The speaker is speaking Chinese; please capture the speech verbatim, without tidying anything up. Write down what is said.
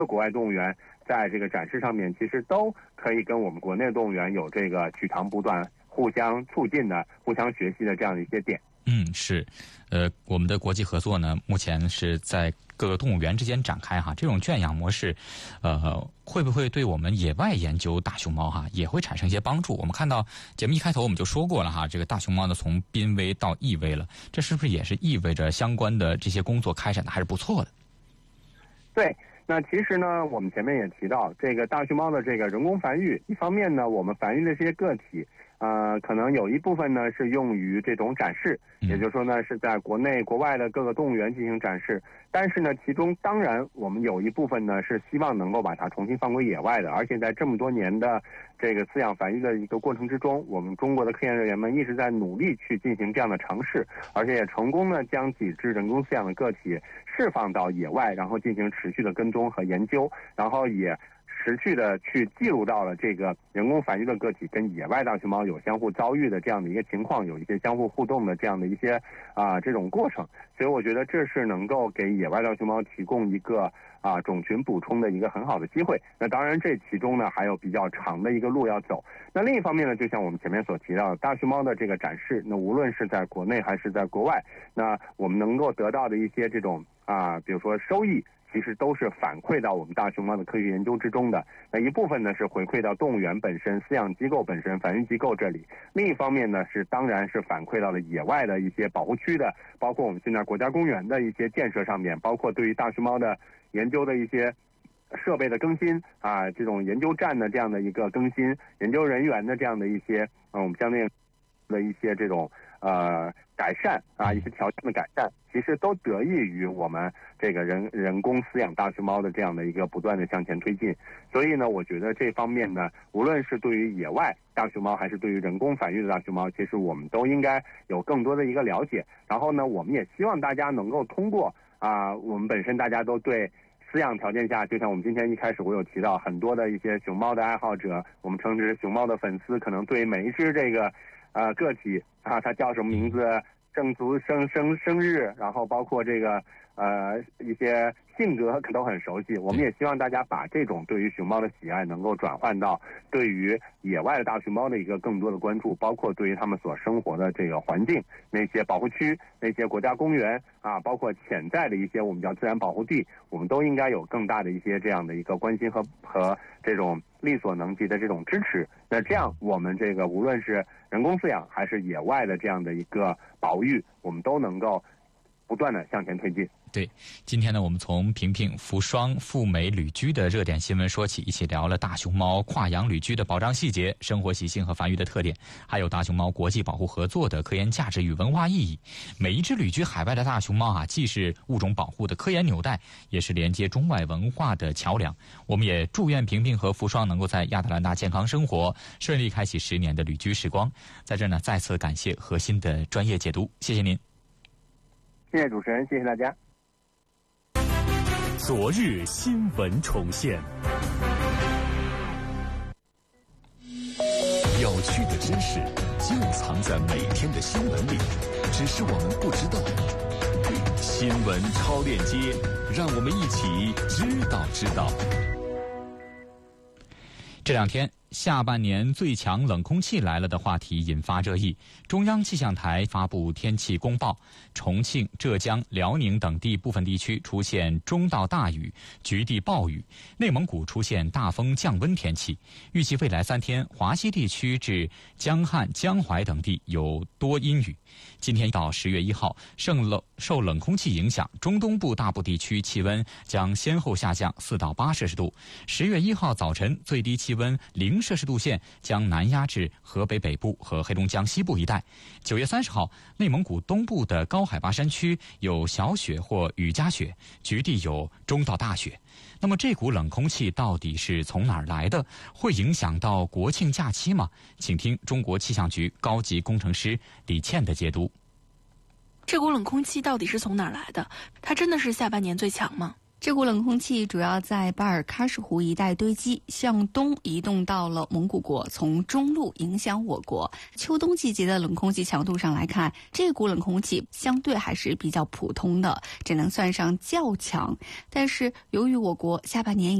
国外动物园在这个展示上面，其实都可以跟我们国内动物园有这个取长补短、互相促进的、互相学习的这样的一些点。 嗯，是，呃，我们的国际合作呢，目前是在各个动物园之间展开哈。这种圈养模式，呃，会不会对我们野外研究大熊猫哈也会产生一些帮助？我们看到节目一开头我们就说过了哈，这个大熊猫呢从濒危到易危了，这是不是也是意味着相关的这些工作开展的还是不错的？ 对。那其实呢，我们前面也提到，这个大熊猫的这个人工繁育，一方面呢，我们繁育的这些个体，呃，可能有一部分呢是用于这种展示，也就是说呢是在国内国外的各个动物园进行展示。但是呢，其中当然我们有一部分呢是希望能够把它重新放归野外的，而且在这么多年的这个饲养繁育的一个过程之中，我们中国的科研人员们一直在努力去进行这样的尝试，而且也成功呢将几只人工饲养的个体释放到野外，然后进行持续的跟踪和研究，然后也持续的去记录到了这个人工繁育的个体跟野外大熊猫有相互遭遇的这样的一个情况，有一些相互互动的这样的一些啊、呃、这种过程。所以我觉得这是能够给野外大熊猫提供一个啊、呃、种群补充的一个很好的机会。那当然这其中呢还有比较长的一个路要走。那另一方面呢，就像我们前面所提到的，大熊猫的这个展示，那无论是在国内还是在国外，那我们能够得到的一些这种啊、呃、比如说收益，其实都是反馈到我们大熊猫的科学研究之中的。那一部分呢是回馈到动物园本身、饲养机构本身、繁育机构这里，另一方面呢是当然是反馈到了野外的一些保护区的，包括我们现在国家公园的一些建设上面，包括对于大熊猫的研究的一些设备的更新啊，这种研究站的这样的一个更新，研究人员的这样的一些嗯，我们相对的一些这种呃改善啊，一些条件的改善，其实都得益于我们这个人人工饲养大熊猫的这样的一个不断的向前推进。所以呢，我觉得这方面呢，无论是对于野外大熊猫，还是对于人工繁育的大熊猫，其实我们都应该有更多的一个了解。然后呢，我们也希望大家能够通过啊，我们本身大家都对饲养条件下，就像我们今天一开始我有提到很多的一些熊猫的爱好者，我们称之熊猫的粉丝，可能对每一只这个呃个体啊，它叫什么名字、正族生生生日，然后包括这个呃一些性格可都很熟悉。我们也希望大家把这种对于熊猫的喜爱能够转换到对于野外的大熊猫的一个更多的关注，包括对于他们所生活的这个环境，那些保护区、那些国家公园啊，包括潜在的一些我们叫自然保护地，我们都应该有更大的一些这样的一个关心和和这种力所能及的这种支持。那这样我们这个无论是人工饲养还是野外的这样的一个保育，我们都能够不断的向前推进。 对，今天呢，我们从平平福双赴美旅居的热点新闻说起，一起聊了大熊猫跨洋旅居的保障细节、生活习性和繁育的特点，还有大熊猫国际保护合作的科研价值与文化意义。每一只旅居海外的大熊猫啊，既是物种保护的科研纽带，也是连接中外文化的桥梁。我们也祝愿平平和福双能够在亚特兰大健康生活，顺利开启十年的旅居时光。在这呢，再次感谢何鑫的专业解读，谢谢您。 谢谢主持人，谢谢大家。 昨日新闻重现，有趣的知识就藏在每天的新闻里，只是我们不知道。新闻超链接，让我们一起知道知道。 这两天下半年最强冷空气来了的话题引发热议，中央气象台发布天气公报，重庆、浙江、辽宁等地部分地区出现中到大雨，局地暴雨；内蒙古出现大风降温天气。预计未来三天，华西地区至江汉、江淮等地有多阴雨。今天到十月一号，受冷受冷空气影响，中东部大部地区气温将先后下降四到八摄氏度。十月一号早晨，最低气温零摄氏度线将南压至河北北部和黑龙江西部一带。九月三十号，内蒙古东部的高海拔山区有小雪或雨夹雪，局地有中到大雪。那么这股冷空气到底是从哪儿来的？会影响到国庆假期吗？请听中国气象局高级工程师李倩的解读。 这股冷空气到底是从哪儿来的？它真的是下半年最强吗？ 这股冷空气主要在巴尔喀什湖一带堆积，向东移动到了蒙古国，从中路影响我国。秋冬季节的冷空气强度上来看，这股冷空气相对还是比较普通的，只能算上较强。但是由于我国下半年